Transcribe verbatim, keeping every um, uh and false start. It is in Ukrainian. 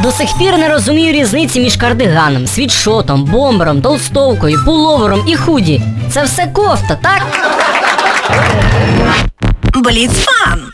До сих пір не розумію різниці між кардиганом, світшотом, бомбером, толстовкою, пуловером і худі. Це все кофта, так? Бліцфан.